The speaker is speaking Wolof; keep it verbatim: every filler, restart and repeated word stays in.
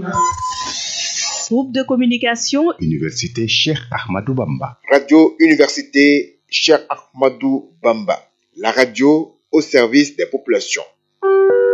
Groupe de communication Université Cheikh Ahmadou Bamba. Radio Université Cheikh Ahmadou Bamba. La radio au service des populations.